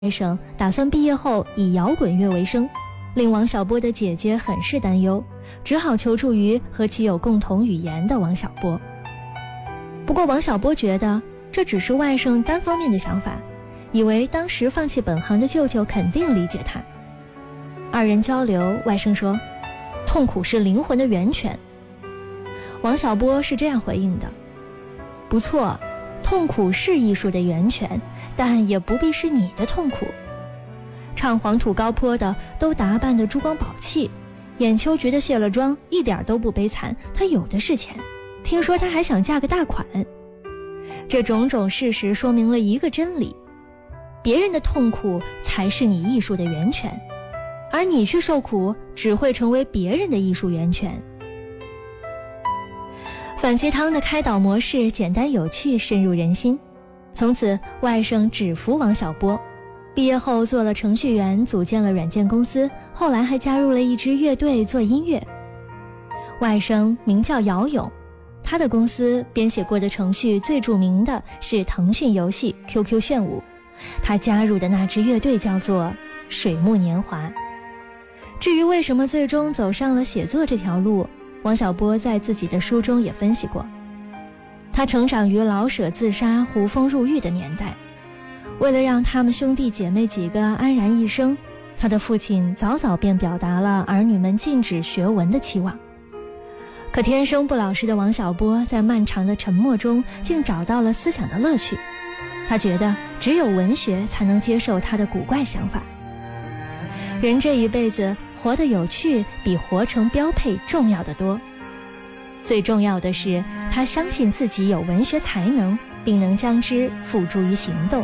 生打算毕业后以摇滚乐为生，令王小波的姐姐很是担忧，只好求助于和其有共同语言的王小波。不过王小波觉得这只是外甥单方面的想法，以为当时放弃本行的舅舅肯定理解他。二人交流，外甥说痛苦是灵魂的源泉。王小波是这样回应的：不错，痛苦是艺术的源泉，但也不必是你的痛苦。唱黄土高坡的都打扮得珠光宝气，眼秋觉得卸了妆一点都不悲惨，他有的是钱，听说他还想嫁个大款。这种种事实说明了一个真理：别人的痛苦才是你艺术的源泉，而你去受苦只会成为别人的艺术源泉。反鸡汤的开导模式简单有趣，深入人心。从此外甥只服王小波，毕业后做了程序员，组建了软件公司，后来还加入了一支乐队做音乐。外甥名叫姚勇，他的公司编写过的程序最著名的是腾讯游戏 QQ 炫舞，他加入的那支乐队叫做水木年华。至于为什么最终走上了写作这条路，王小波在自己的书中也分析过。他成长于老舍自杀胡风入狱的年代，为了让他们兄弟姐妹几个安然一生，他的父亲早早便表达了儿女们禁止学文的期望。可天生不老实的王小波在漫长的沉默中竟找到了思想的乐趣，他觉得只有文学才能接受他的古怪想法。人这一辈子活得有趣比活成标配重要得多，最重要的是他相信自己有文学才能，并能将之付诸于行动。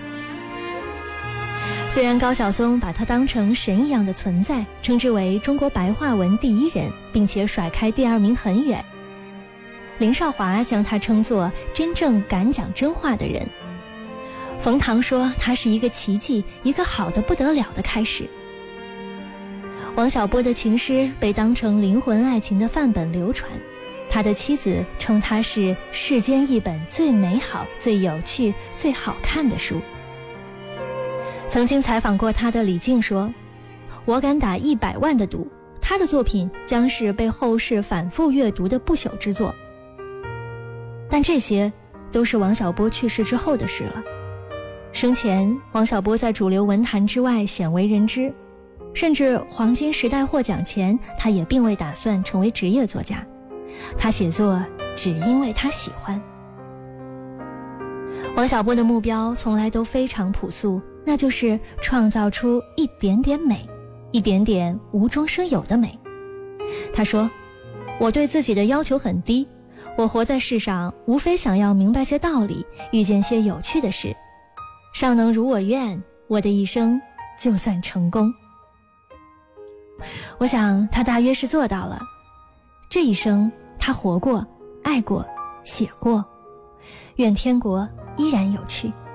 虽然高晓松把他当成神一样的存在，称之为中国白话文第一人，并且甩开第二名很远，林少华将他称作真正敢讲真话的人，冯唐说他是一个奇迹，一个好得不得了的开始。王小波的情诗被当成灵魂爱情的范本流传，他的妻子称他是世间一本最美好、最有趣、最好看的书。曾经采访过他的李静说，我敢打100万的赌，他的作品将是被后世反复阅读的不朽之作。但这些都是王小波去世之后的事了。生前王小波在主流文坛之外鲜为人知，甚至黄金时代获奖前，他也并未打算成为职业作家，他写作只因为他喜欢。王小波的目标从来都非常朴素，那就是创造出一点点美，一点点无中生有的美。他说，我对自己的要求很低，我活在世上无非想要明白些道理，遇见些有趣的事，尚能如我愿，我的一生就算成功。我想他大约是做到了，这一生他活过、爱过、写过，愿天国依然有趣。